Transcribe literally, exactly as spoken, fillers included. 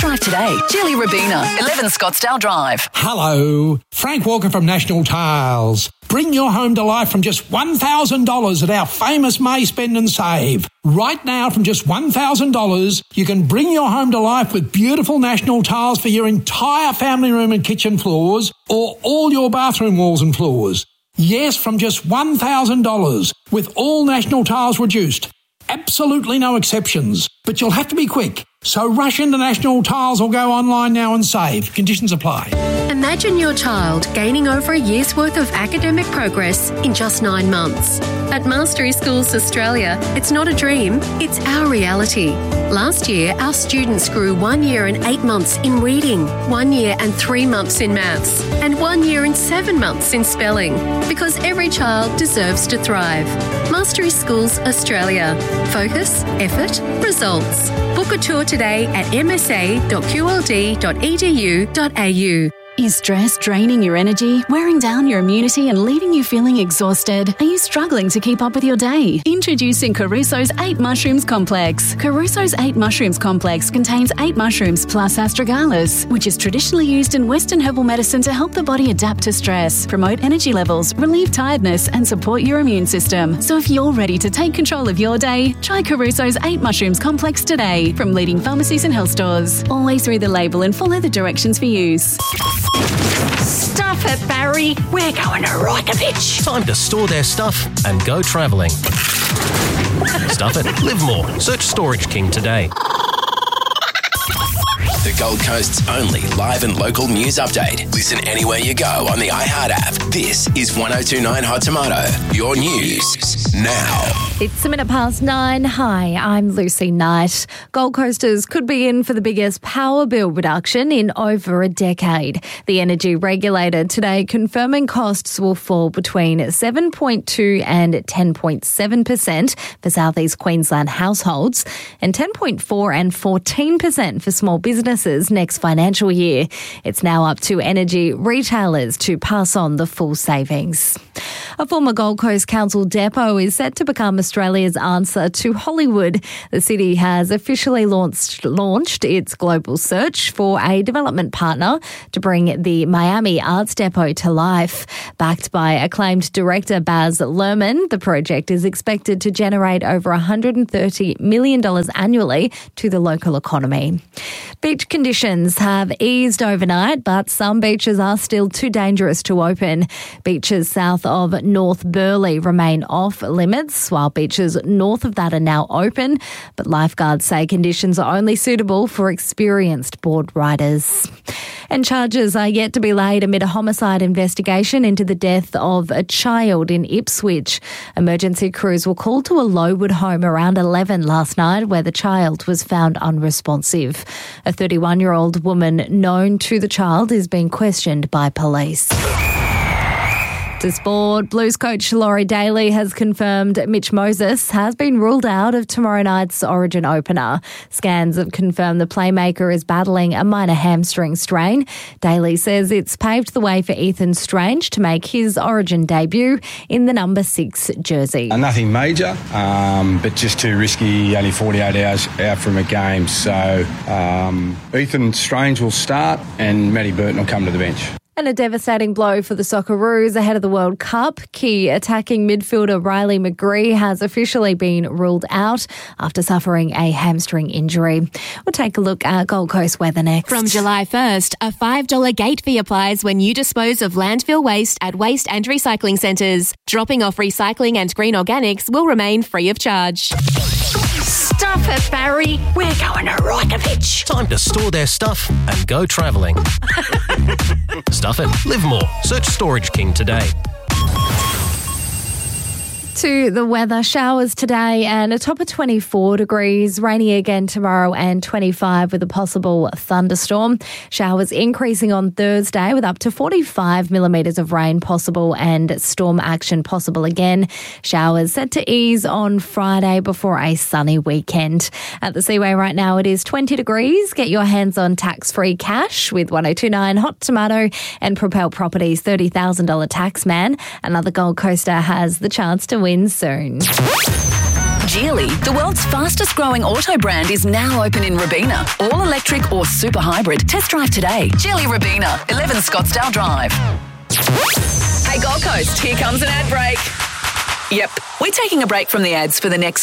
Drive today. Jilly Rabina, eleven Scottsdale Drive. Hello, Frank Walker from National Tiles. Bring your home to life from just one thousand dollars at our famous May Spend and Save. Right now, from just one thousand dollars, you can bring your home to life with beautiful National Tiles for your entire family room and kitchen floors, or all your bathroom walls and floors. Yes, from just one thousand dollars, with all National Tiles reduced. Absolutely no exceptions, but you'll have to be quick. So rush into National Tiles or go online now and save. Conditions apply. Imagine your child gaining over a year's worth of academic progress in just nine months. At Mastery Schools Australia, it's not a dream, it's our reality. Last year, our students grew one year and eight months in reading, one year and three months in maths, and one year and seven months in spelling, because every child deserves to thrive. Mastery Schools Australia. Focus, effort, results. Book a tour today at m s a dot q l d dot e d u dot a u. Is stress draining your energy, wearing down your immunity and leaving you feeling exhausted? Are you struggling to keep up with your day? Introducing Caruso's eight Mushrooms Complex. Caruso's eight Mushrooms Complex contains eight mushrooms plus astragalus, which is traditionally used in Western herbal medicine to help the body adapt to stress, promote energy levels, relieve tiredness and support your immune system. So if you're ready to take control of your day, try Caruso's eight Mushrooms Complex today from leading pharmacies and health stores. Always read the label and follow the directions for use. Stuff it, Barry. We're going to Reykjavik. Time to store their stuff and go travelling. Stuff it, live more. Search Storage King today. The Gold Coast's only live and local news update. Listen anywhere you go on the iHeart app. This is one oh two point nine Hot Tomato. Your news now. It's a minute past nine. Hi, I'm Lucy Knight. Gold Coasters could be in for the biggest power bill reduction in over a decade. The energy regulator today confirming costs will fall between seven point two and ten point seven percent for South East Queensland households and ten point four and fourteen percent for small businesses next financial year. It's now up to energy retailers to pass on the full savings. A former Gold Coast Council depot is set to become Australia's answer to Hollywood. The city has officially launched, launched its global search for a development partner to bring the Miami Arts Depot to life. Backed by acclaimed director Baz Luhrmann, the project is expected to generate over one hundred thirty million dollars annually to the local economy. Beach conditions have eased overnight, but some beaches are still too dangerous to open. Beaches south of North Burleigh remain off limits, while beaches north of that are now open, but lifeguards say conditions are only suitable for experienced board riders. And charges are yet to be laid amid a homicide investigation into the death of a child in Ipswich. Emergency crews were called to a Lowood home around eleven last night, where the child was found unresponsive. A thirty-one-year-old woman known to the child is being questioned by police. To sport, Blues coach Laurie Daly has confirmed Mitch Moses has been ruled out of tomorrow night's Origin opener. Scans have confirmed the playmaker is battling a minor hamstring strain. Daly says it's paved the way for Ethan Strange to make his Origin debut in the number six jersey. Uh, nothing major, um, but just too risky, only forty-eight hours out from a game. So um, Ethan Strange will start and Matty Burton will come to the bench. And a devastating blow for the Socceroos ahead of the World Cup. Key attacking midfielder Riley McGree has officially been ruled out after suffering a hamstring injury. We'll take a look at Gold Coast weather next. From July first, a five dollars gate fee applies when you dispose of landfill waste at waste and recycling centres. Dropping off recycling and green organics will remain free of charge. Stuff it, Barry. We're going to Reykjavik. Time to store their stuff and go travelling. Stuff it, live more. Search Storage King today. To the weather, showers today and a top of twenty-four degrees, rainy again tomorrow and twenty-five with a possible thunderstorm. Showers increasing on Thursday with up to forty-five millimetres of rain possible and storm action possible again. Showers set to ease on Friday before a sunny weekend. At the Seaway right now it is twenty degrees. Get your hands on tax-free cash with one oh two point nine Hot Tomato and Propel Properties thirty thousand dollars tax man. Another Gold Coaster has the chance to win soon. Geely, the world's fastest growing auto brand, is now open in Robina. All electric or super hybrid. Test drive today. Geely Robina, eleven Scottsdale Drive. Hey Gold Coast, here comes an ad break. Yep, we're taking a break from the ads for the next